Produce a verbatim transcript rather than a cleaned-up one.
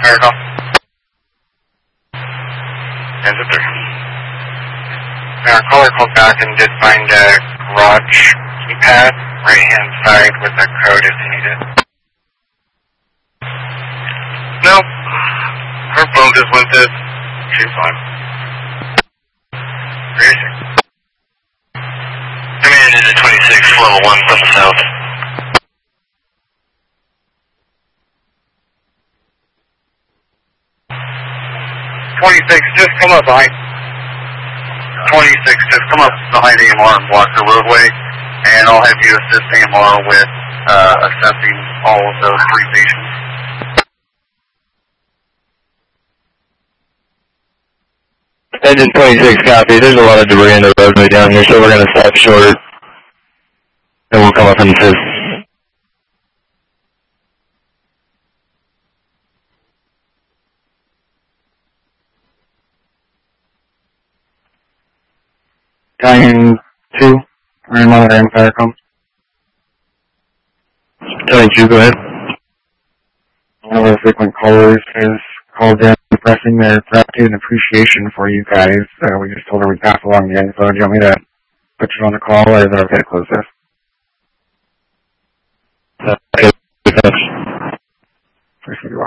Miracle. Yes, it's there. Our caller called back and did find a garage keypad, right hand side with a code if you need it. Nope. Her phone just went dead. She's fine. Crazy. I mean, it is a twenty-six, level one from the south. twenty-six, just come up behind. twenty-six, just come up behind A M R and block the roadway, and I'll have you assist A M R with uh, assessing all of those three patients. Engine twenty-six, copy. There's a lot of debris in the roadway down here, so we're going to stop short, and we'll come up and assist. Diane two, we're monitoring Firecom. twenty-two, go ahead. One of our frequent callers has called in expressing their gratitude and appreciation for you guys. Uh, we just told her we'd pass along the info. Do you want me to put you on the call, or is it okay to close this? Uh, okay, thanks. First, we